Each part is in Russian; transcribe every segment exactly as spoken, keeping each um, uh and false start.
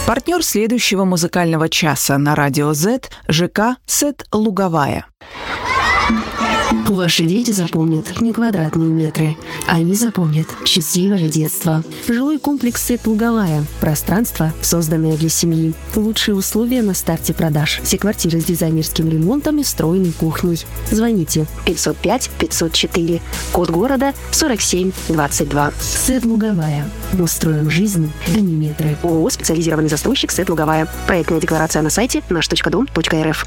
Партнер следующего музыкального часа на радио Z – ЖК «Сет Луговая». Ваши дети запомнят не квадратные метры, они запомнят счастливое детство. Жилой комплекс «Сет Луговая». Пространство, созданное для семьи. Лучшие условия на старте продаж. Все квартиры с дизайнерским ремонтом и встроенной кухней. Звоните пятьсот пять пятьсот четыре. Код города сорок семь двадцать два. «Сет Луговая». Мы строим жизнь, а не метры. ООО «Специализированный застройщик «Сет Луговая». Проектная декларация на сайте наш точка дом точка эр эф.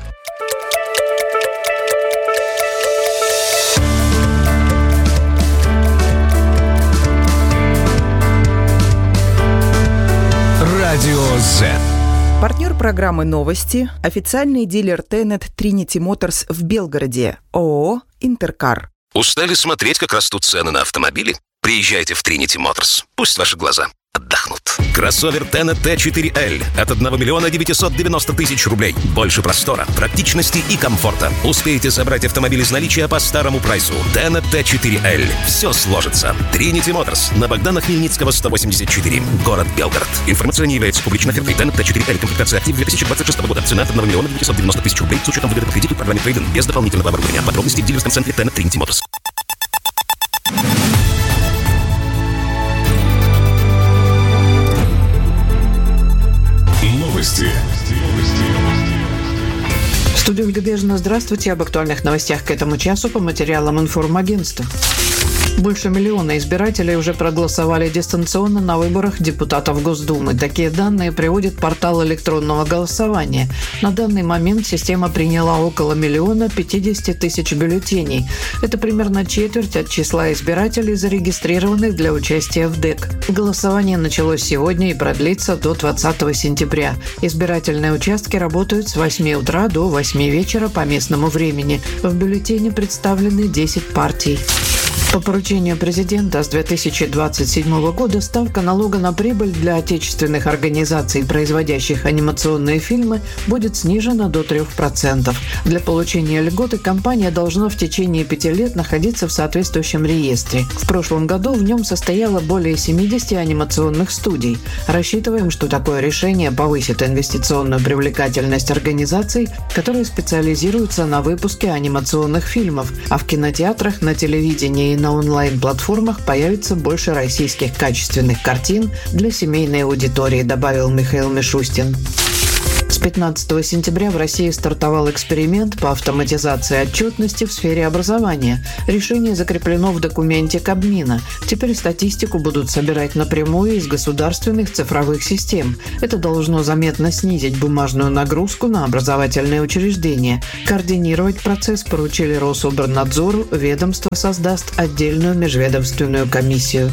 Радио Z. Партнер программы «Новости» – официальный дилер Тенет Trinity Motors в Белгороде, ООО «Интеркар». Устали смотреть, как растут цены на автомобили? Приезжайте в Trinity Motors. Пусть ваши глаза отдохнут. Кроссовер Тенет Т четыре Л от одного миллиона девятьсот девяносто тысяч рублей. Больше простора, практичности и комфорта. Успеете забрать автомобиль из наличия по старому прайсу. Тенет Т четыре Л. Все сложится. Trinity Motors на Богдана Хмельницкого сто восемьдесят четыре. Город Белгород. Информация не является публичной офертой. Тенет Т четыре Л. Комплектация актив две тысячи двадцать шестого года. Цена от одного миллиона девятьсот девяносто тысяч рублей с учетом выгоды по кредиту в программе трейд-ин без дополнительного оборудования. Подробности в дилерском центре Тенет Trinity Motors. Новости. В студии Ольга Бежина. Здравствуйте. Об актуальных новостях к этому часу по материалам информагентства. Больше миллиона избирателей уже проголосовали дистанционно на выборах депутатов Госдумы. Такие данные приводит портал электронного голосования. На данный момент система приняла около миллиона пятидесяти тысяч бюллетеней. Это примерно четверть от числа избирателей, зарегистрированных для участия в ДЭК. Голосование началось сегодня и продлится до двадцатого сентября. Избирательные участки работают с восьми утра до восьми вечера по местному времени. В бюллетене представлены десять партий. По поручению президента с две тысячи двадцать седьмого года ставка налога на прибыль для отечественных организаций, производящих анимационные фильмы, будет снижена до трех процентов. Для получения льготы компания должна в течение пяти лет находиться в соответствующем реестре. В прошлом году в нем состояло более семидесяти анимационных студий. Рассчитываем, что такое решение повысит инвестиционную привлекательность организаций, которые специализируются на выпуске анимационных фильмов, а в кинотеатрах, на телевидении и на онлайн-платформах появится больше российских качественных картин для семейной аудитории, добавил Михаил Мишустин. С пятнадцатого сентября в России стартовал эксперимент по автоматизации отчетности в сфере образования. Решение закреплено в документе Кабмина. Теперь статистику будут собирать напрямую из государственных цифровых систем. Это должно заметно снизить бумажную нагрузку на образовательные учреждения. Координировать процесс поручили Рособорнадзору, ведомство создаст отдельную межведомственную комиссию.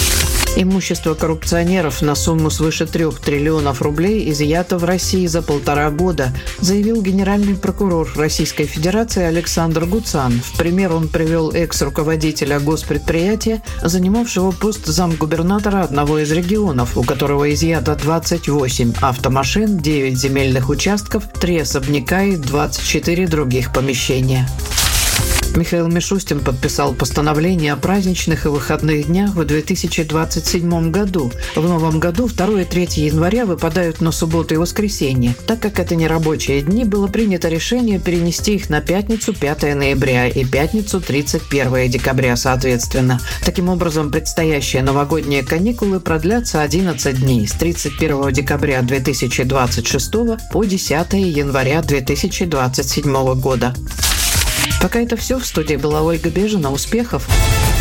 Имущество коррупционеров на сумму свыше трех триллионов рублей изъято в России за полтора года, заявил генеральный прокурор Российской Федерации Александр Гуцан. В пример он привел экс-руководителя госпредприятия, занимавшего пост замгубернатора одного из регионов, у которого изъято двадцать восемь автомашин, девять земельных участков, три особняка и двадцать четыре других помещения. Михаил Мишустин подписал постановление о праздничных и выходных днях в две тысячи двадцать седьмом году. В новом году второе и третье января выпадают на субботу и воскресенье. Так как это не рабочие дни, было принято решение перенести их на пятницу пятого ноября и пятницу тридцать первого декабря соответственно. Таким образом, предстоящие новогодние каникулы продлятся одиннадцать дней с тридцать первого декабря две тысячи двадцать шестого по десятого января две тысячи двадцать седьмого года. Пока это все. В студии была Ольга Бежина. Успехов!